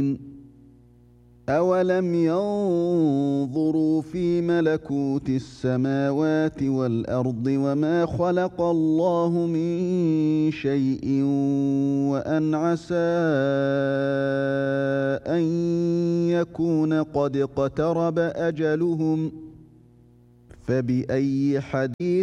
أَوَلَمْ يَنظُرُوا فِي مَلَكُوتِ السَّمَاوَاتِ وَالْأَرْضِ وَمَا خَلَقَ اللَّهُ مِن شَيْءٍ وَأَنْ عَسَىٰ أَن يَكُونَ قَدِ اقْتَرَبَ أَجَلُهُمْ ۖ فَبِأَيِّ حَدِيثٍ